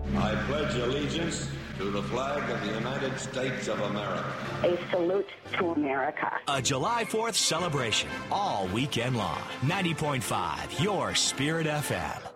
I pledge allegiance to the flag of the United States of America. A salute to America. A July 4th celebration all weekend long. 90.5, your Spirit FM.